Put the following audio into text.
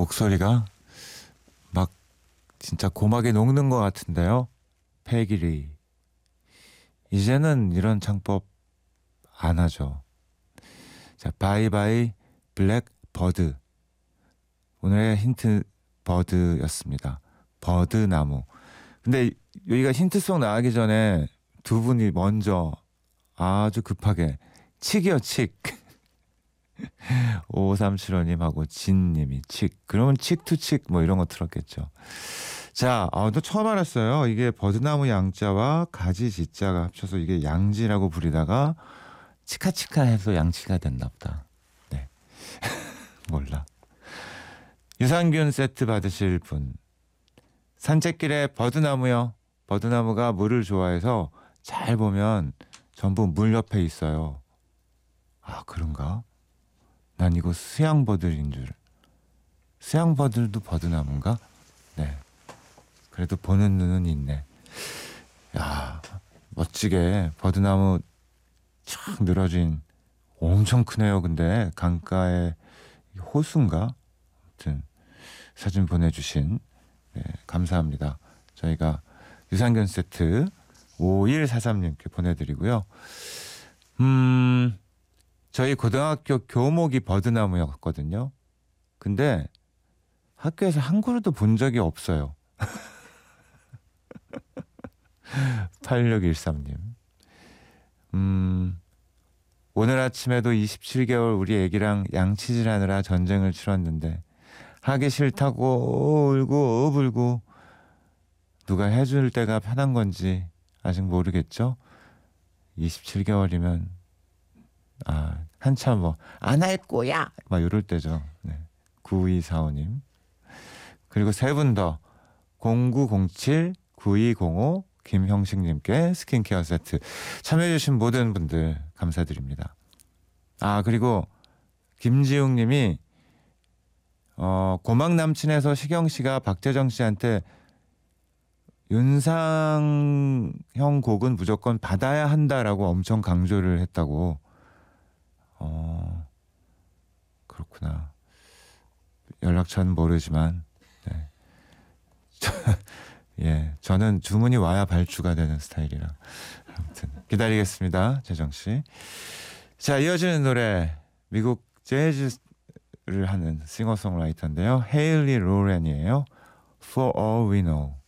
목소리가 막 진짜 고막에 녹는 것 같은데요. 패기리. 이제는 이런 창법 안 하죠. 자, 바이바이 블랙 버드. 오늘의 힌트 버드였습니다. 버드 나무. 근데 여기가 힌트송 나가기 전에 두 분이 먼저 아주 급하게 칙이요, 칙. 5375님하고 진님이 칙. 그러면 칙투칙 뭐 이런 거 들었겠죠. 자, 또 처음 알았어요. 이게 버드나무 양자와 가지 지자가 합쳐서 이게 양지라고 부리다가 치카치카 해서 양치가 됐나 보다. 네. 몰라. 유산균 세트 받으실 분. 산책길에 버드나무요. 버드나무가 물을 좋아해서 잘 보면 전부 물 옆에 있어요. 아, 그런가? 난 이거 수양버들인 줄. 수양버들도 버드나무인가? 네. 그래도 보는 눈은 있네. 야, 멋지게 버드나무 촥 늘어진 엄청 크네요. 근데 강가에 호수인가? 아무튼 사진 보내주신 감사합니다. 저희가 유산균 세트 5143님께 보내드리고요. 저희 고등학교 교목이 버드나무였거든요. 근데 학교에서 한 그루도 본 적이 없어요. 8613님. 오늘 아침에도 27개월 우리 애기랑 양치질하느라 전쟁을 치렀는데 하기 싫다고 울고 울고 누가 해줄 때가 편한 건지 아직 모르겠죠? 27개월이면 한참 뭐 안 할 거야 막 이럴 때죠. 네. 9245님. 그리고 세 분 더 0907 9205 김형식님께 스킨케어 세트 참여해주신 모든 분들 감사드립니다. 그리고 김지웅님이 고막 남친에서 시경씨가 박재정 씨한테 윤상 형 곡은 무조건 받아야 한다라고 엄청 강조를 했다고. 그렇구나. 연락처는 모르지만 네. 예, 저는 주문이 와야 발주가 되는 스타일이라 아무튼 기다리겠습니다. 재정씨. 자, 이어지는 노래 미국 재즈를 하는 싱어송라이터인데요. 헤일리 로렌이에요. For All We Know.